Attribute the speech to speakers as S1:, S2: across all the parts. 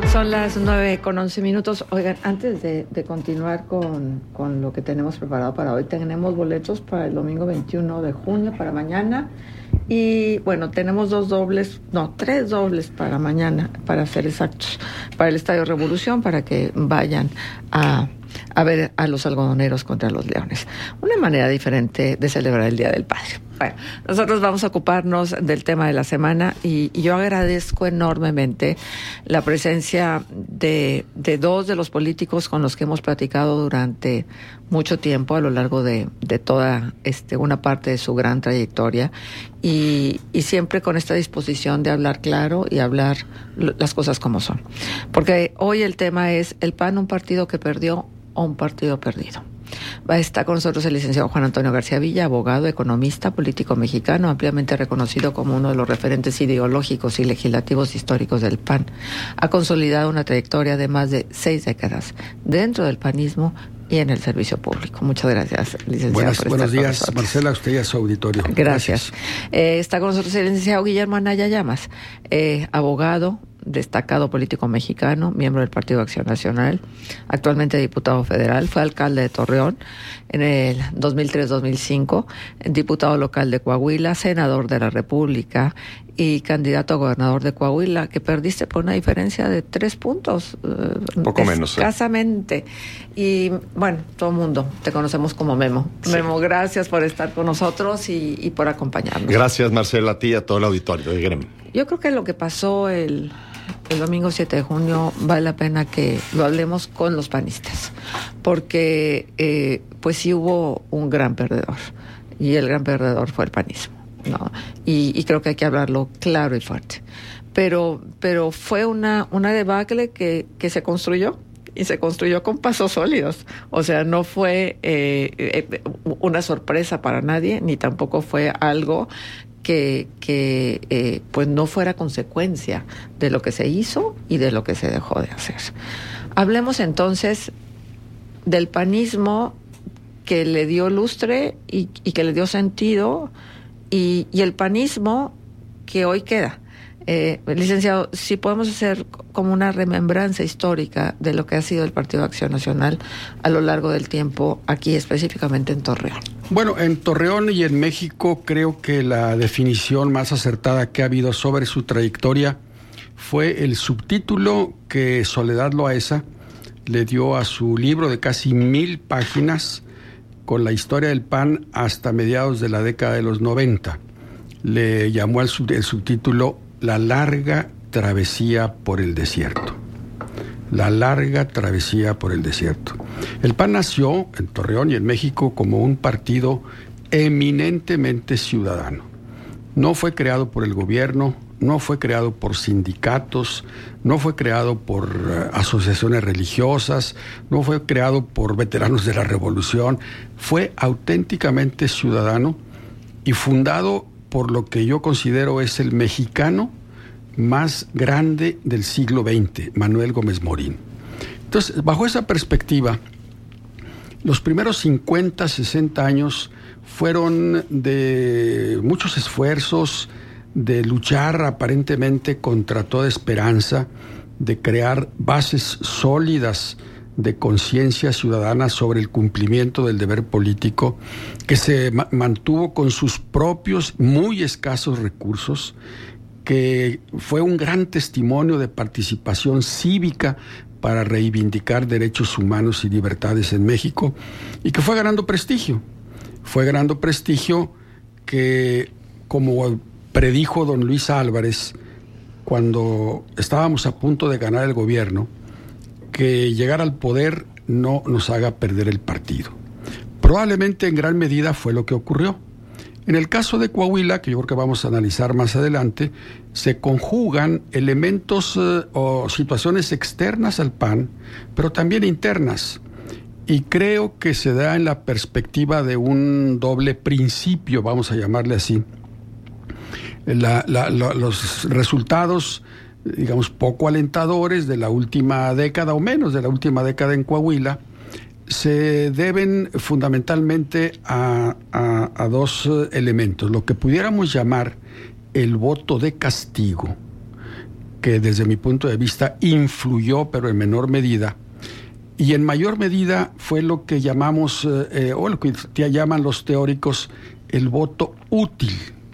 S1: Son las 9:11. Oigan, antes de continuar con lo que tenemos preparado para hoy, tenemos boletos para el domingo 21 de junio, para mañana. Y bueno, tenemos tres dobles para mañana, para ser exactos, para el Estadio Revolución, para que vayan a ver a los algodoneros contra los Leones. Una manera diferente de celebrar el Día del Padre. Bueno, nosotros vamos a ocuparnos del tema de la semana y yo agradezco enormemente la presencia de dos de los políticos con los que hemos platicado durante mucho tiempo a lo largo de toda una parte de su gran trayectoria y siempre con esta disposición de hablar claro y hablar las cosas como son. Porque hoy el tema es el PAN, un partido que perdió o un partido perdido. Va a estar con nosotros el licenciado Juan Antonio García Villa, abogado, economista, político mexicano, ampliamente reconocido como uno de los referentes ideológicos y legislativos históricos del PAN. Ha consolidado una trayectoria de más de 6 décadas dentro del panismo y en el servicio público. Muchas gracias, licenciado.
S2: Buenos días, Marcela, a usted y a su auditorio.
S1: Gracias. Está con nosotros el licenciado Guillermo Anaya Llamas, abogado, destacado político mexicano, miembro del Partido Acción Nacional, actualmente diputado federal, fue alcalde de Torreón en el 2003-2005, diputado local de Coahuila, senador de la República y candidato a gobernador de Coahuila, que perdiste por una diferencia de 3 puntos.
S3: Poco menos.
S1: Escasamente. Y bueno, todo el mundo te conocemos como Memo. Sí. Memo, gracias por estar con nosotros y por acompañarnos.
S3: Gracias, Marcela, a ti y a todo el auditorio de Grem.
S1: Yo creo que lo que pasó el domingo 7 de junio vale la pena que lo hablemos con los panistas, porque pues sí hubo un gran perdedor, y el gran perdedor fue el panismo, ¿no? Y creo que hay que hablarlo claro y fuerte. Pero fue una debacle que se construyó, y se construyó con pasos sólidos. O sea, no fue una sorpresa para nadie, ni tampoco fue algo que pues no fuera consecuencia de lo que se hizo y de lo que se dejó de hacer. Hablemos entonces del panismo que le dio lustre y que le dio sentido, y el panismo que hoy queda. Licenciado, si podemos hacer como una remembranza histórica de lo que ha sido el Partido Acción Nacional a lo largo del tiempo, aquí específicamente en Torreón.
S2: Bueno, en Torreón y en México creo que la definición más acertada que ha habido sobre su trayectoria fue el subtítulo que Soledad Loaesa le dio a su libro de casi 1000 páginas con la historia del PAN hasta mediados de la década de los 90. Le llamó el subtítulo La larga travesía por el desierto. La larga travesía por el desierto. El PAN nació en Torreón y en México como un partido eminentemente ciudadano. No fue creado por el gobierno, no fue creado por sindicatos, no fue creado por asociaciones religiosas, no fue creado por veteranos de la Revolución. Fue auténticamente ciudadano y fundado por lo que yo considero es el mexicano más grande del siglo XX, Manuel Gómez Morín. Entonces, bajo esa perspectiva, los primeros 50, 60 años fueron de muchos esfuerzos, de luchar aparentemente contra toda esperanza, de crear bases sólidas de conciencia ciudadana sobre el cumplimiento del deber político, que se mantuvo con sus propios muy escasos recursos, que fue un gran testimonio de participación cívica para reivindicar derechos humanos y libertades en México, y que fue ganando prestigio. Fue ganando prestigio que, como predijo don Luis Álvarez, cuando estábamos a punto de ganar el gobierno, que llegar al poder no nos haga perder el partido. Probablemente en gran medida fue lo que ocurrió. En el caso de Coahuila, que yo creo que vamos a analizar más adelante, se conjugan elementos o situaciones externas al PAN, pero también internas. Y creo que se da en la perspectiva de un doble principio, vamos a llamarle así. Los resultados, digamos, poco alentadores de la última década o menos de la última década en Coahuila se deben fundamentalmente a dos elementos. Lo que pudiéramos llamar el voto de castigo, que desde mi punto de vista influyó, pero en menor medida. Y en mayor medida fue lo que llamamos, o lo que ya llaman los teóricos, el voto útil.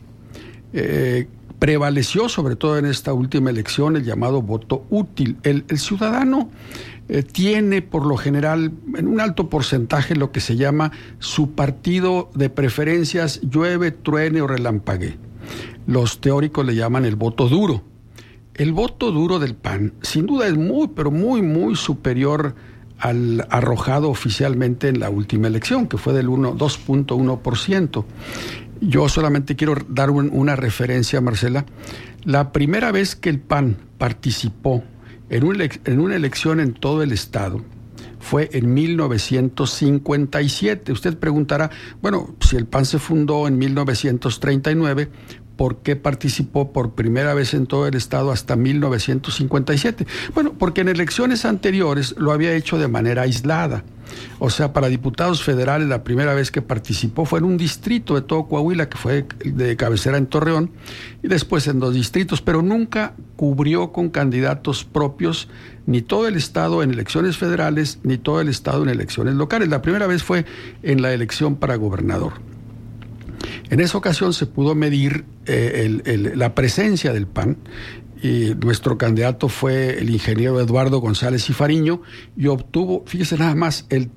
S2: Prevaleció, sobre todo en esta última elección, el llamado voto útil. El ciudadano tiene, por lo general, en un alto porcentaje, lo que se llama su partido de preferencias, llueve, truene o relampaguee. Los teóricos le llaman el voto duro. El voto duro del PAN, sin duda, es muy, pero muy, muy superior al arrojado oficialmente en la última elección, que fue del 2.1%. Yo solamente quiero dar una referencia, Marcela. La primera vez que el PAN participó en una elección en todo el estado fue en 1957. Usted preguntará, bueno, si el PAN se fundó en 1939, ¿por qué participó por primera vez en todo el estado hasta 1957? Bueno, porque en elecciones anteriores lo había hecho de manera aislada. O sea, para diputados federales la primera vez que participó fue en un distrito de todo Coahuila, que fue de cabecera en Torreón, y después en 2 distritos, pero nunca cubrió con candidatos propios ni todo el estado en elecciones federales, ni todo el estado en elecciones locales. La primera vez fue en la elección para gobernador. En esa ocasión se pudo medir la presencia del PAN, y nuestro candidato fue el ingeniero Eduardo González y Fariño, y obtuvo, fíjese nada más, el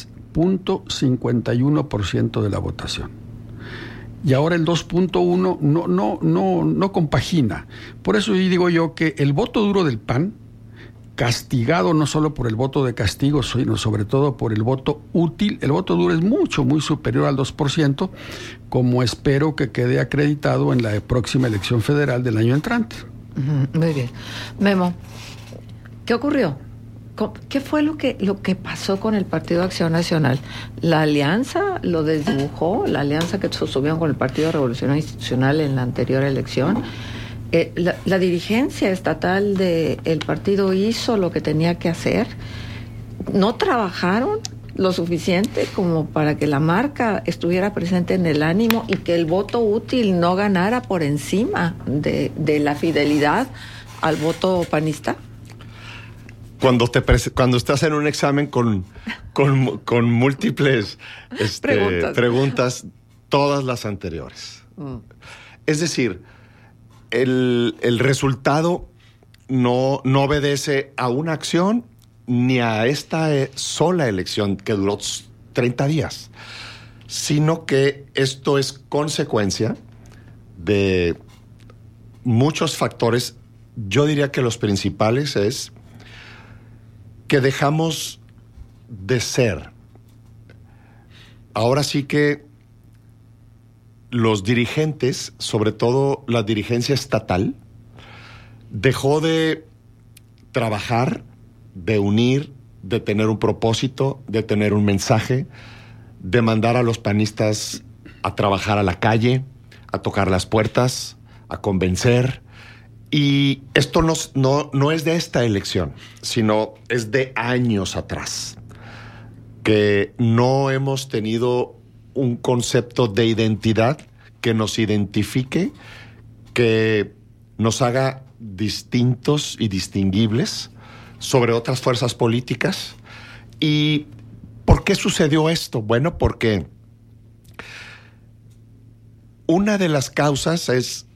S2: 3.51% de la votación. Y ahora el 2.1 no compagina. Por eso digo yo que el voto duro del PAN, castigado no solo por el voto de castigo, sino sobre todo por el voto útil. El voto duro es mucho, muy superior al 2%, como espero que quede acreditado en la próxima elección federal del año entrante.
S1: Muy bien. Memo, ¿qué ocurrió? ¿Qué fue lo que pasó con el Partido Acción Nacional? ¿La alianza lo desdibujó? ¿La alianza que sostuvieron con el Partido Revolucionario Institucional en la anterior elección? La dirigencia estatal del partido hizo lo que tenía que hacer. ¿No trabajaron lo suficiente como para que la marca estuviera presente en el ánimo y que el voto útil no ganara por encima de la fidelidad al voto panista?
S3: Cuando estás en un examen con múltiples preguntas, todas las anteriores. Es decir, el resultado no obedece a una acción ni a esta sola elección que duró 30 días, sino que esto es consecuencia de muchos factores. Yo diría que los principales es que dejamos de ser. Ahora sí que los dirigentes, sobre todo la dirigencia estatal, dejó de trabajar, de unir, de tener un propósito, de tener un mensaje, de mandar a los panistas a trabajar a la calle, a tocar las puertas, a convencer. Y esto no es de esta elección, sino es de años atrás, que no hemos tenido un concepto de identidad que nos identifique, que nos haga distintos y distinguibles sobre otras fuerzas políticas. ¿Y por qué sucedió esto? Bueno, porque una de las causas es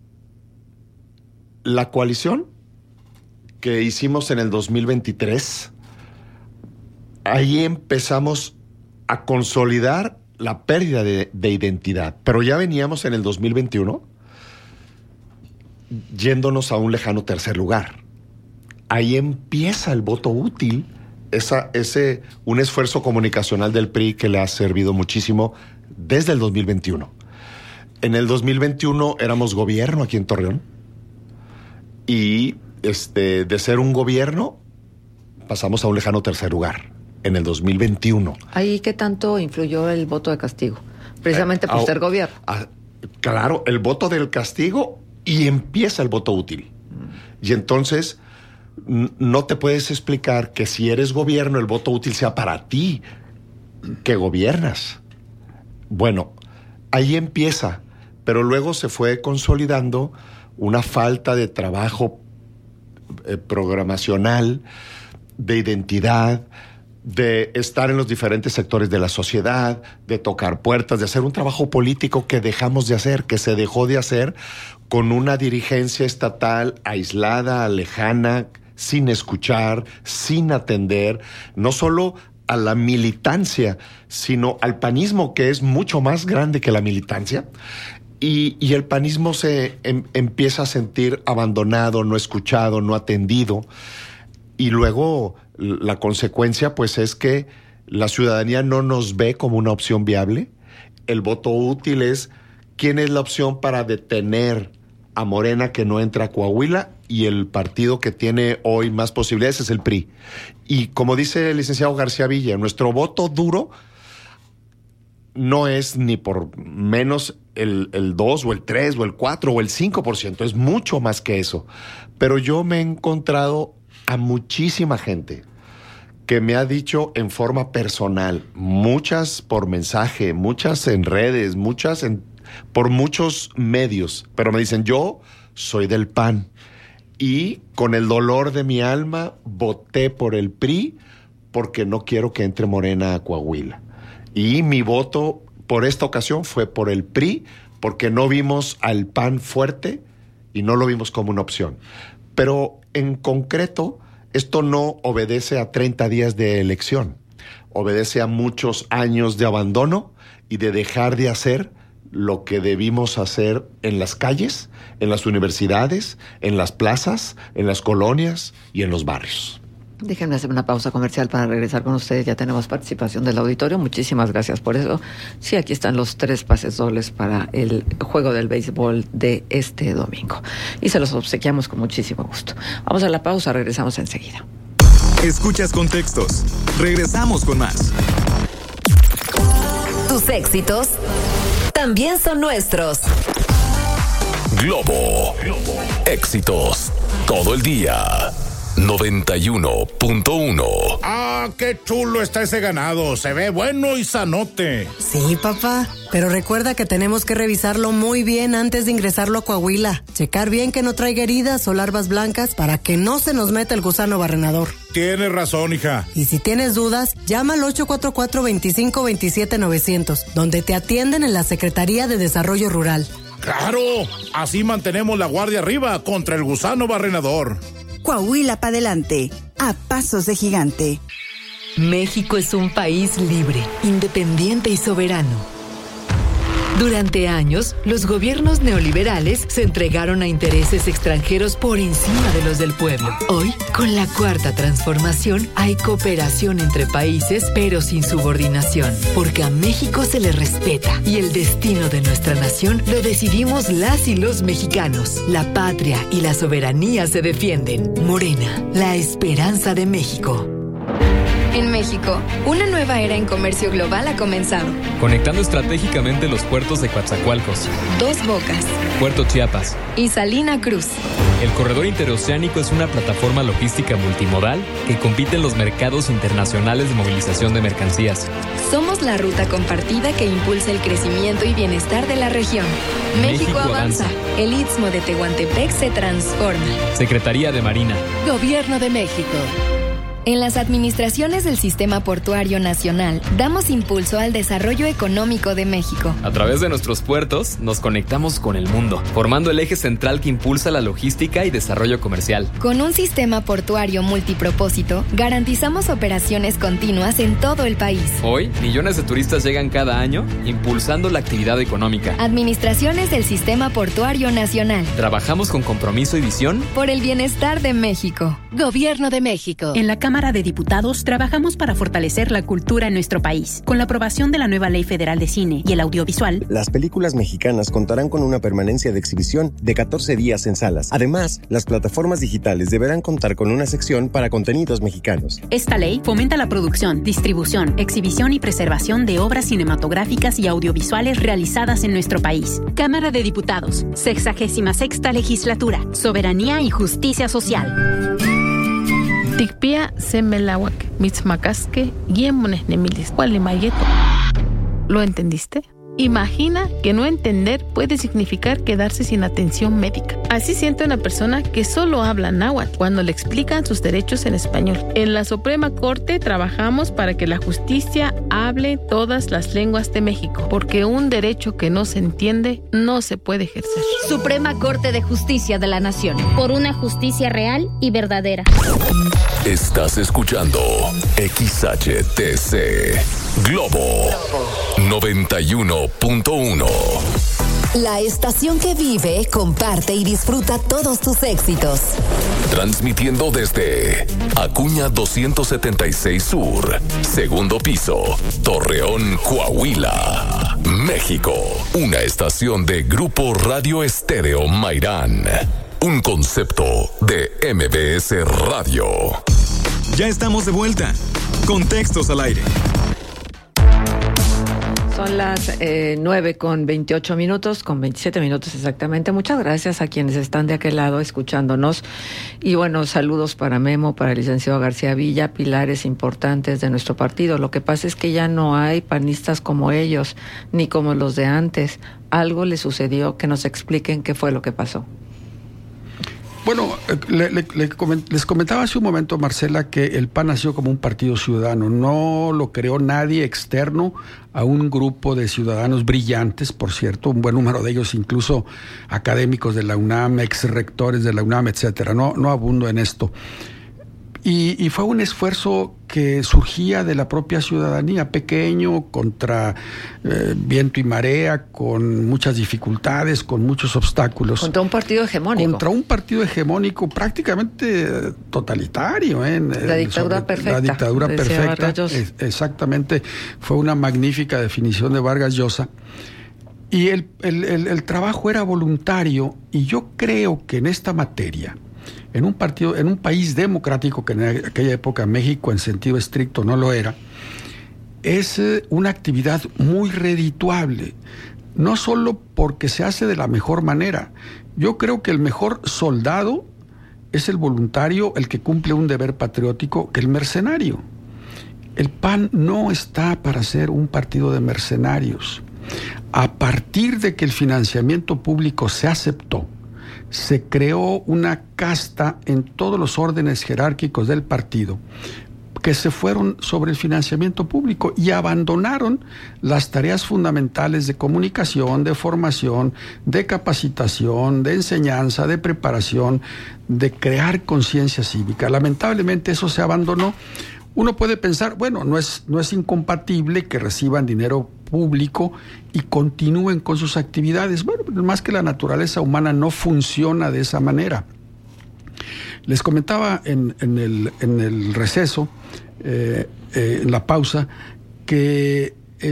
S3: la coalición que hicimos en el 2023. Ahí empezamos a consolidar la pérdida de identidad, pero ya veníamos en el 2021 yéndonos a un lejano tercer lugar. Ahí empieza el voto útil, un esfuerzo comunicacional del PRI que le ha servido muchísimo desde el 2021. En el 2021 éramos gobierno aquí en Torreón y de ser un gobierno pasamos a un lejano tercer lugar en el 2021.
S1: ¿Ahí qué tanto influyó el voto de castigo? Precisamente por ser gobierno.
S3: Claro, el voto del castigo y empieza el voto útil. Y entonces no te puedes explicar que si eres gobierno el voto útil sea para ti, que gobiernas. Bueno, ahí empieza, pero luego se fue consolidando una falta de trabajo programacional, de identidad, de estar en los diferentes sectores de la sociedad, de tocar puertas, de hacer un trabajo político que dejamos de hacer, que se dejó de hacer con una dirigencia estatal aislada, lejana, sin escuchar, sin atender, no solo a la militancia, sino al panismo, que es mucho más grande que la militancia. Y el panismo se empieza a sentir abandonado, no escuchado, no atendido. Y luego la consecuencia pues es que la ciudadanía no nos ve como una opción viable. El voto útil es quién es la opción para detener a Morena que no entra a Coahuila, y el partido que tiene hoy más posibilidades es el PRI. Y como dice el licenciado García Villa, nuestro voto duro no es ni por menos el 2 o el 3 o el 4 o el 5%, es mucho más que eso. Pero yo me he encontrado a muchísima gente que me ha dicho en forma personal, muchas por mensaje, muchas en redes, muchas por muchos medios, pero me dicen, yo soy del PAN y con el dolor de mi alma voté por el PRI porque no quiero que entre Morena a Coahuila. Y mi voto por esta ocasión fue por el PRI porque no vimos al PAN fuerte y no lo vimos como una opción. Pero en concreto, esto no obedece a 30 días de elección, obedece a muchos años de abandono y de dejar de hacer lo que debimos hacer en las calles, en las universidades, en las plazas, en las colonias y en los barrios.
S1: Déjenme hacer una pausa comercial para regresar con ustedes. Ya tenemos participación del auditorio. Muchísimas gracias por eso. Sí, aquí están los 3 pases dobles para el juego del béisbol de este domingo. Y se los obsequiamos con muchísimo gusto. Vamos a la pausa, regresamos enseguida.
S4: Escuchas Contextos. Regresamos con más.
S5: Tus éxitos también son nuestros.
S6: Globo. Éxitos todo el día. 91.1.
S7: ¡Ah, qué chulo está ese ganado! Se ve bueno y sanote.
S8: Sí, papá, pero recuerda que tenemos que revisarlo muy bien antes de ingresarlo a Coahuila. Checar bien que no traiga heridas o larvas blancas para que no se nos meta el gusano barrenador.
S7: Tienes razón, hija.
S8: Y si tienes dudas, llama al 844-2527-900, donde te atienden en la Secretaría de Desarrollo Rural.
S7: ¡Claro! Así mantenemos la guardia arriba contra el gusano barrenador.
S9: Coahuila pa' adelante, a pasos de gigante.
S5: México es un país libre, independiente y soberano. Durante años, los gobiernos neoliberales se entregaron a intereses extranjeros por encima de los del pueblo. Hoy, con la Cuarta Transformación, hay cooperación entre países, pero sin subordinación, porque a México se le respeta y el destino de nuestra nación lo decidimos las y los mexicanos. La patria y la soberanía se defienden. Morena, la esperanza de México.
S10: En México, una nueva era en comercio global ha comenzado.
S11: Conectando estratégicamente los puertos de Coatzacoalcos,
S10: Dos Bocas,
S11: Puerto Chiapas
S10: y Salina Cruz.
S11: El corredor interoceánico es una plataforma logística multimodal que compite en los mercados internacionales de movilización de mercancías.
S10: Somos la ruta compartida que impulsa el crecimiento y bienestar de la región. México avanza. El Istmo de Tehuantepec se transforma.
S11: Secretaría de Marina.
S10: Gobierno de México. En las administraciones del Sistema Portuario Nacional, damos impulso al desarrollo económico de México.
S11: A través de nuestros puertos, nos conectamos con el mundo, formando el eje central que impulsa la logística y desarrollo comercial.
S10: Con un sistema portuario multipropósito, garantizamos operaciones continuas en todo el país.
S11: Hoy, millones de turistas llegan cada año, impulsando la actividad económica.
S10: Administraciones del Sistema Portuario Nacional.
S11: Trabajamos con compromiso y visión
S10: por el bienestar de México. Gobierno de México.
S12: En la Cámara de Diputados trabajamos para fortalecer la cultura en nuestro país. Con la aprobación de la nueva Ley Federal de Cine y el Audiovisual,
S13: las películas mexicanas contarán con una permanencia de exhibición de 14 días en salas. Además, las plataformas digitales deberán contar con una sección para contenidos mexicanos.
S12: Esta ley fomenta la producción, distribución, exhibición y preservación de obras cinematográficas y audiovisuales realizadas en nuestro país. Cámara de Diputados, 66ª Legislatura, Soberanía y Justicia Social.
S14: Tikpia semelawak, mitzmacasque, guiemones nemilis, cualimayeto. ¿Lo entendiste? Imagina que no entender puede significar quedarse sin atención médica. Así siente una persona que solo habla náhuatl cuando le explican sus derechos en español. En la Suprema Corte trabajamos para que la justicia hable todas las lenguas de México, porque un derecho que no se entiende no se puede ejercer.
S15: Suprema Corte de Justicia de la Nación.
S16: Por una justicia real y verdadera.
S6: Estás escuchando XHTC Globo 91.1.
S5: La estación que vive, comparte y disfruta todos tus éxitos.
S6: Transmitiendo desde Acuña 276 Sur, segundo piso, Torreón, Coahuila, México. Una estación de Grupo Radio Estéreo Mairán. Un concepto de MBS Radio.
S4: Ya estamos de vuelta. Contextos al aire.
S1: Son las 9:28, con 27 minutos exactamente. Muchas gracias a quienes están de aquel lado escuchándonos. Y bueno, saludos para Memo, para el licenciado García Villa, pilares importantes de nuestro partido. Lo que pasa es que ya no hay panistas como ellos, ni como los de antes. Algo les sucedió, que nos expliquen qué fue lo que pasó.
S2: Bueno, les comentaba hace un momento, Marcela, que el PAN nació como un partido ciudadano. No lo creó nadie externo a un grupo de ciudadanos brillantes, por cierto, un buen número de ellos, incluso académicos de la UNAM, ex rectores de la UNAM, etcétera. No abundo en esto. Y fue un esfuerzo que surgía de la propia ciudadanía, pequeño, contra viento y marea, con muchas dificultades, con muchos obstáculos.
S1: Contra un partido hegemónico.
S2: Contra un partido hegemónico prácticamente totalitario.
S1: La dictadura perfecta.
S2: La dictadura perfecta. Exactamente. Fue una magnífica definición de Vargas Llosa. Y el trabajo era voluntario, y yo creo que en esta materia, en un país democrático, que en aquella época México en sentido estricto no lo era, es una actividad muy redituable, no solo porque se hace de la mejor manera. Yo creo que el mejor soldado es el voluntario, el que cumple un deber patriótico, que el mercenario. El PAN no está para ser un partido de mercenarios. A partir de que el financiamiento público se aceptó, se creó una casta en todos los órdenes jerárquicos del partido que se fueron sobre el financiamiento público y abandonaron las tareas fundamentales de comunicación, de formación, de capacitación, de enseñanza, de preparación, de crear conciencia cívica. Lamentablemente eso se abandonó. Uno puede pensar, bueno, no es incompatible que reciban dinero público y continúen con sus actividades. Bueno, más que la naturaleza humana no funciona de esa manera. Les comentaba en el receso, en la pausa, que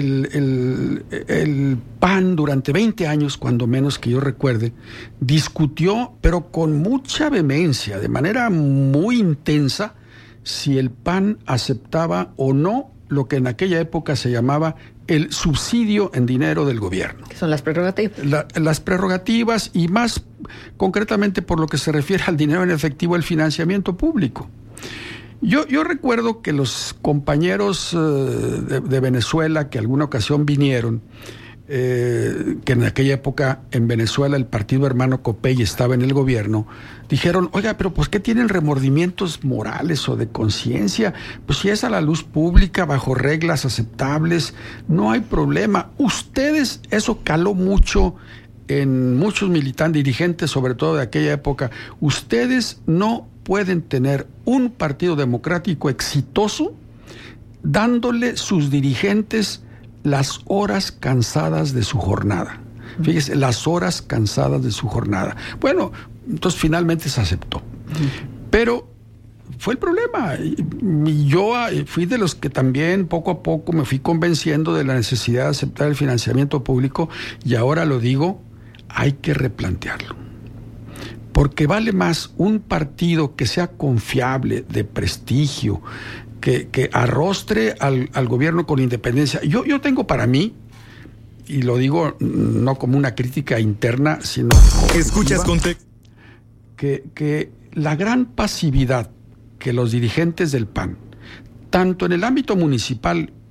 S2: el PAN durante 20 años, cuando menos que yo recuerde, discutió, pero con mucha vehemencia, de manera muy intensa, si el PAN aceptaba o no lo que en aquella época se llamaba el subsidio en dinero del gobierno.
S1: ¿Qué son las prerrogativas?
S2: Las prerrogativas, y más concretamente por lo que se refiere al dinero en efectivo, el financiamiento público. Yo recuerdo que los compañeros de Venezuela que alguna ocasión vinieron, que en aquella época en Venezuela el partido hermano Copey estaba en el gobierno, dijeron, oiga, pero pues ¿qué tienen remordimientos morales o de conciencia? Pues si es a la luz pública, bajo reglas aceptables, no hay problema. Ustedes, eso caló mucho en muchos militantes, dirigentes sobre todo de aquella época, ustedes no pueden tener un partido democrático exitoso dándole sus dirigentes las horas cansadas de su jornada. Fíjese, las horas cansadas de su jornada. Bueno, entonces finalmente se aceptó. Pero fue el problema. Y yo fui de los que también poco a poco me fui convenciendo de la necesidad de aceptar el financiamiento público, y ahora lo digo, hay que replantearlo. Porque vale más un partido que sea confiable, de prestigio, que arrostre al gobierno con independencia. Yo tengo para mí, y lo digo no como una crítica interna, sino...
S4: Escuchas contexto.
S2: Que la gran pasividad que los dirigentes del PAN, tanto en el ámbito municipal,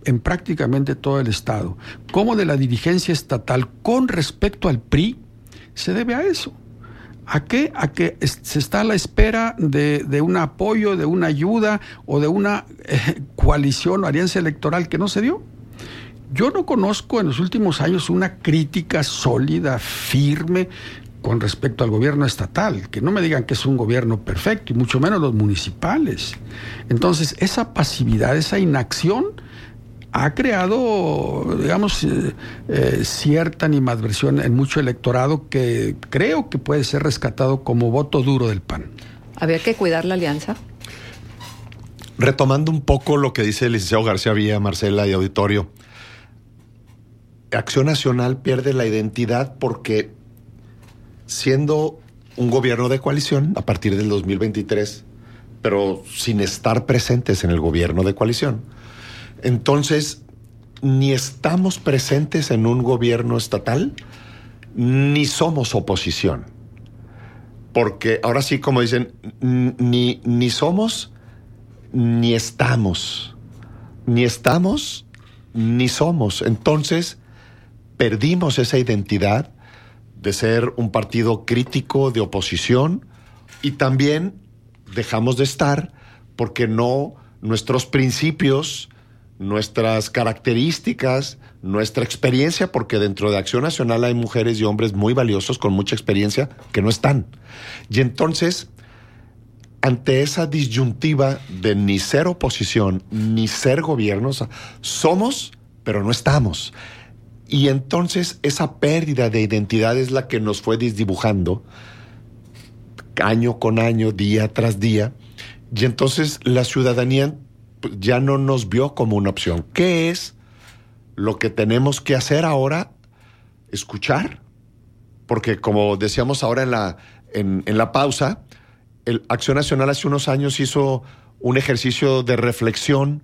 S2: en prácticamente todo el Estado, como de la dirigencia estatal con respecto al PRI, se debe a eso. ¿A qué? A que se está a la espera de un apoyo, de una ayuda o de una coalición o alianza electoral que no se dio. Yo no conozco en los últimos años una crítica sólida, firme, con respecto al gobierno estatal, que no me digan que es un gobierno perfecto, y mucho menos los municipales. Entonces, esa pasividad, esa inacción ha creado, digamos, cierta animadversión en mucho electorado que creo que puede ser rescatado como voto duro del PAN.
S1: ¿Había que cuidar la alianza?
S3: Retomando un poco lo que dice el licenciado García Villa, Marcela y auditorio, Acción Nacional pierde la identidad porque siendo un gobierno de coalición a partir del 2023, pero sin estar presentes en el gobierno de coalición, entonces ni estamos presentes en un gobierno estatal, ni somos oposición. Porque ahora sí, como dicen, ni somos, ni estamos. Ni estamos, ni somos. Entonces, perdimos esa identidad de ser un partido crítico de oposición y también dejamos de estar porque nuestros principios, nuestras características, nuestra experiencia, porque dentro de Acción Nacional hay mujeres y hombres muy valiosos con mucha experiencia que no están. Y entonces, ante esa disyuntiva de ni ser oposición, ni ser gobierno, o sea, somos, pero no estamos. Y entonces esa pérdida de identidad es la que nos fue desdibujando año con año, día tras día. Y entonces la ciudadanía ya no nos vio como una opción. ¿Qué es lo que tenemos que hacer ahora? Escuchar. Porque como decíamos ahora en la pausa, Acción Nacional hace unos años hizo un ejercicio de reflexión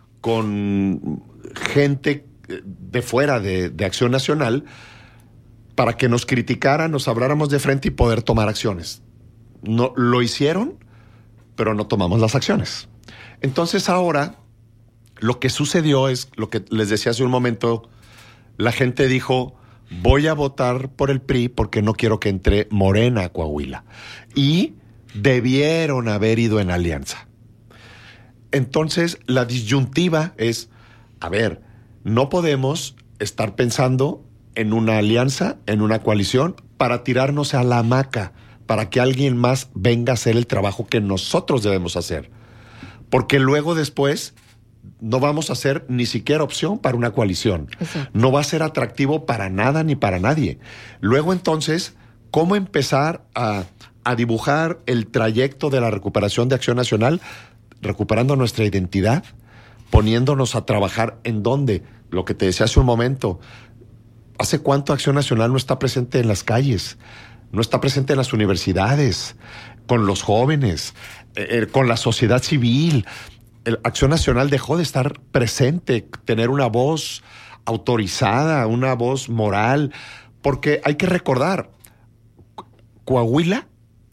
S3: con gente de fuera de Acción Nacional para que nos criticaran, nos habláramos de frente y poder tomar acciones. No, lo hicieron, pero no tomamos las acciones. Entonces ahora lo que sucedió es lo que les decía hace un momento, la gente dijo, voy a votar por el PRI porque no quiero que entre Morena a Coahuila. Y debieron haber ido en alianza. Entonces la disyuntiva es, a ver, no podemos estar pensando en una alianza, en una coalición, para tirarnos a la hamaca, para que alguien más venga a hacer el trabajo que nosotros debemos hacer. Porque luego después no vamos a ser ni siquiera opción para una coalición. Exacto. No va a ser atractivo para nada ni para nadie. Luego entonces, ¿cómo empezar a dibujar el trayecto de la recuperación de Acción Nacional? Recuperando nuestra identidad, poniéndonos a trabajar en dónde. Lo que te decía hace un momento, ¿hace cuánto Acción Nacional no está presente en las calles? No está presente en las universidades, con los jóvenes, con la sociedad civil. Acción Nacional dejó de estar presente, tener una voz autorizada, una voz moral, porque hay que recordar, Coahuila,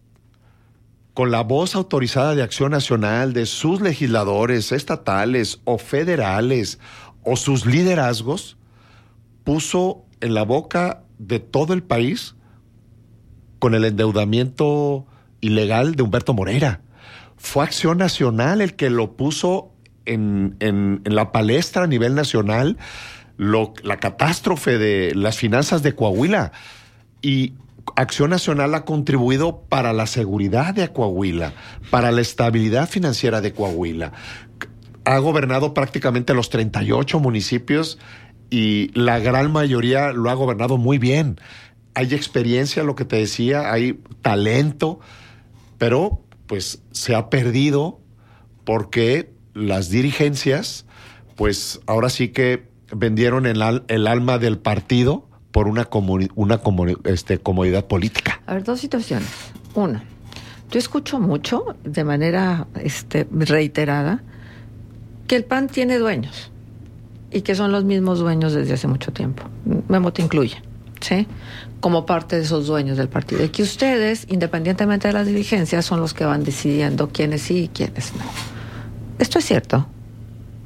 S3: con la voz autorizada de Acción Nacional, de sus legisladores estatales o federales o sus liderazgos, puso en la boca de todo el país con el endeudamiento ilegal de Humberto Moreira. Fue Acción Nacional el que lo puso en la palestra a nivel nacional, la catástrofe de las finanzas de Coahuila. Y Acción Nacional ha contribuido para la seguridad de Coahuila, para la estabilidad financiera de Coahuila. Ha gobernado prácticamente los 38 municipios y la gran mayoría lo ha gobernado muy bien. Hay experiencia, lo que te decía, hay talento, pero pues se ha perdido porque las dirigencias, pues ahora sí que vendieron el alma del partido por una comodidad política.
S1: A ver, dos situaciones. Una, yo escucho mucho, de manera reiterada, que el PAN tiene dueños y que son los mismos dueños desde hace mucho tiempo. Memo te incluye, ¿sí? Como parte de esos dueños del partido. Y que ustedes, independientemente de las dirigencias, son los que van decidiendo quiénes sí y quiénes no. ¿Esto es cierto?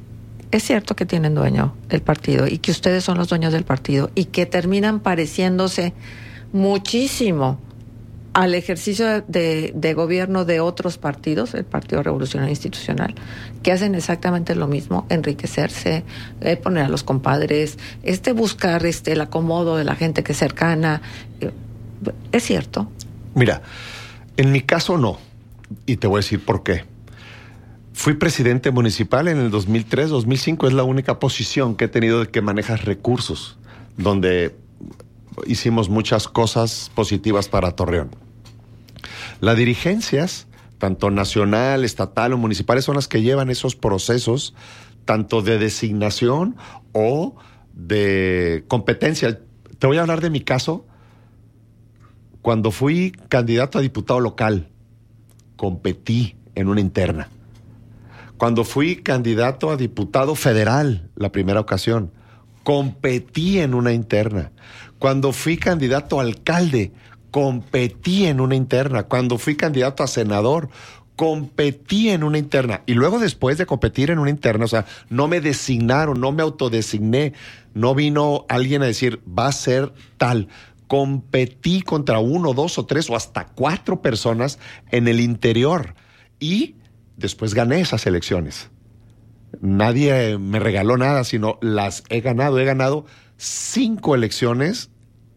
S1: es cierto que tienen dueño el partido y que ustedes son los dueños del partido y que terminan pareciéndose muchísimo al ejercicio de gobierno de otros partidos, el Partido Revolucionario Institucional, que hacen exactamente lo mismo, enriquecerse, poner a los compadres, buscar el acomodo de la gente que es cercana. ¿Es cierto?
S3: Mira, en mi caso no, y te voy a decir por qué. Fui presidente municipal en el 2003, 2005, es la única posición que he tenido de que manejas recursos, donde hicimos muchas cosas positivas para Torreón. Las dirigencias, tanto nacional, estatal o municipales, son las que llevan esos procesos, tanto de designación o de competencia. Te voy a hablar de mi caso. Cuando fui candidato a diputado local, competí en una interna. Cuando fui candidato a diputado federal, la primera ocasión, competí en una interna. Cuando fui candidato a alcalde, competí en una interna. Cuando fui candidato a senador, competí en una interna. Y luego, después de competir en una interna, o sea, no me designaron, no me autodesigné, no vino alguien a decir, va a ser tal. Competí contra 1, 2 o 3 o hasta 4 personas en el interior. Y después gané esas elecciones. Nadie me regaló nada, sino las he ganado. He ganado 5 elecciones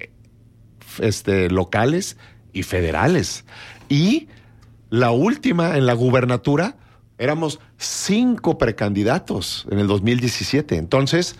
S3: locales y federales. Y la última, en la gubernatura, éramos 5 precandidatos en el 2017. Entonces,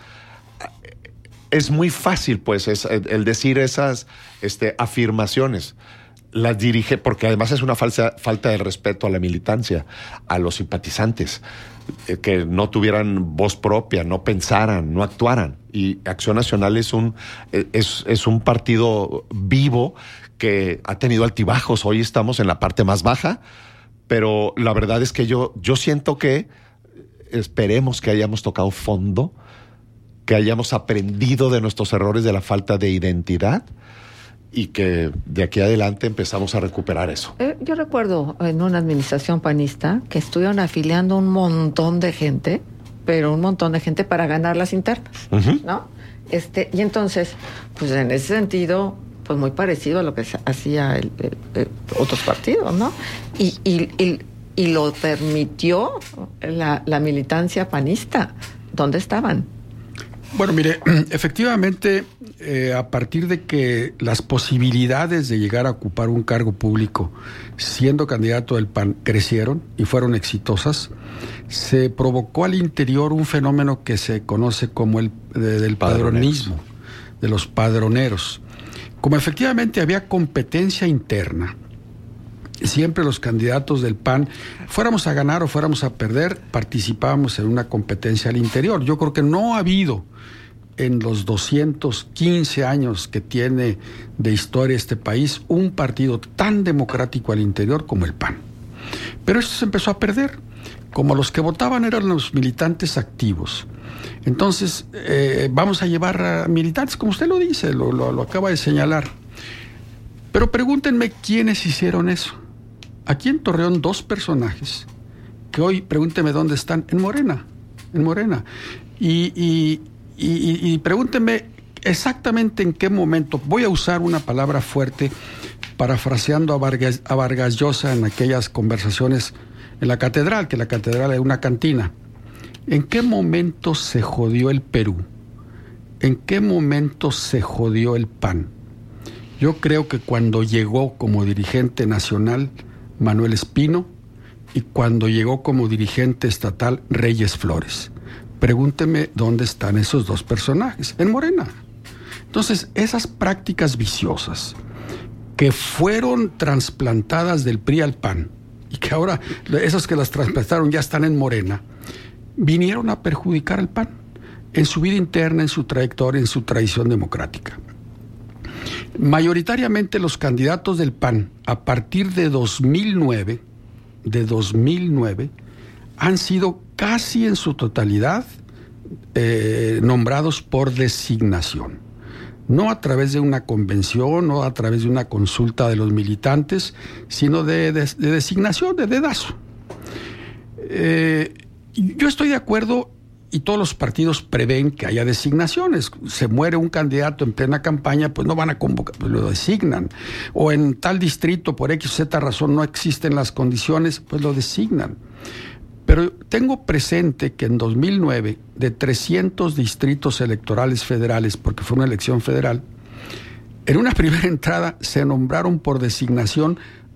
S3: es muy fácil, pues, el decir esas afirmaciones. Las dirige, porque además es una falta de respeto a la militancia, a los simpatizantes, que no tuvieran voz propia, no pensaran, no actuaran. Y Acción Nacional es un partido vivo que ha tenido altibajos. Hoy estamos en la parte más baja, pero la verdad es que yo siento que esperemos que hayamos tocado fondo, que hayamos aprendido de nuestros errores de la falta de identidad y que de aquí adelante empezamos a recuperar eso.
S1: Yo recuerdo en una administración panista que estuvieron afiliando un montón de gente, pero un montón de gente para ganar las internas, ¿no? Y entonces, pues en ese sentido, pues muy parecido a lo que hacía otros partidos, ¿no? Y lo permitió la militancia panista. ¿Dónde estaban?
S2: Bueno, mire, efectivamente, a partir de que las posibilidades de llegar a ocupar un cargo público siendo candidato del PAN crecieron y fueron exitosas, se provocó al interior un fenómeno que se conoce como el del padronismo, de los padroneros. Como efectivamente había competencia interna, siempre los candidatos del PAN, fuéramos a ganar o fuéramos a perder, participábamos en una competencia al interior. Yo creo que no ha habido en los 215 años que tiene de historia este país un partido tan democrático al interior como el PAN. Pero eso se empezó a perder. Como los que votaban eran los militantes activos. Entonces, vamos a llevar a militantes, como usted lo dice, lo acaba de señalar. Pero pregúntenme quiénes hicieron eso. Aquí en Torreón, 2 personajes que hoy, pregúnteme dónde están, en Morena. Y pregúntenme exactamente en qué momento. Voy a usar una palabra fuerte, parafraseando a Vargas Llosa en aquellas conversaciones en la catedral, que la catedral es una cantina. ¿En qué momento se jodió el Perú? ¿En qué momento se jodió el PAN? Yo creo que cuando llegó como dirigente nacional Manuel Espino y cuando llegó como dirigente estatal Reyes Flores. Pregúnteme dónde están esos 2 personajes, en Morena. Entonces, esas prácticas viciosas que fueron trasplantadas del PRI al PAN y que ahora esos que las trasplantaron ya están en Morena, vinieron a perjudicar al PAN en su vida interna, en su trayectoria, en su tradición democrática. Mayoritariamente los candidatos del PAN, a partir de 2009, han sido casi en su totalidad nombrados por designación. No a través de una convención, no a través de una consulta de los militantes, sino de designación, de dedazo. Yo estoy de acuerdo y todos los partidos prevén que haya designaciones. Se muere un candidato en plena campaña, pues no van a convocar, pues lo designan. O en tal distrito, por X o Z razón, no existen las condiciones, pues lo designan. Pero tengo presente que en 2009, de 300 distritos electorales federales, porque fue una elección federal, en una primera entrada se nombraron por designación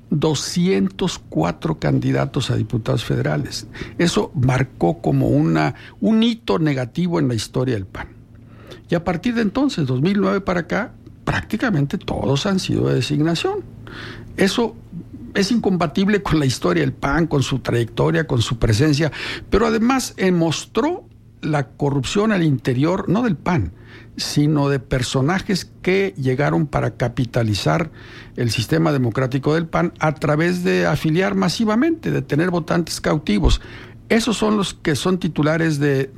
S2: 204 candidatos a diputados federales. Eso marcó como un hito negativo en la historia del PAN. Y a partir de entonces, 2009 para acá, prácticamente todos han sido de designación. Eso es incompatible con la historia del PAN, con su trayectoria, con su presencia, pero además mostró la corrupción al interior, no del PAN, sino de personajes que llegaron para capitalizar el sistema democrático del PAN a través de afiliar masivamente, de tener votantes cautivos. Esos son los que son titulares de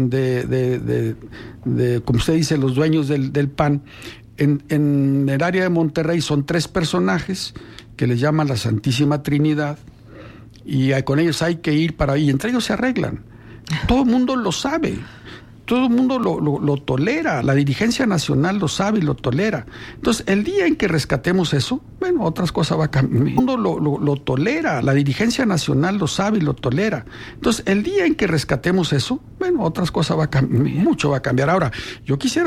S2: como usted dice, los dueños del PAN. En el área de Monterrey son 3 personajes que les llaman la Santísima Trinidad, y con ellos hay que ir para ahí, entre ellos se arreglan. Todo el mundo lo sabe, todo el mundo lo tolera, la dirigencia nacional lo sabe y lo tolera. Entonces, el día en que rescatemos eso, bueno, otras cosas va a cambiar. El mundo lo tolera, la dirigencia nacional lo sabe y lo tolera. Entonces, el día en que rescatemos eso, bueno, otras cosas va a cambiar, mucho va a cambiar. Ahora, yo quisiera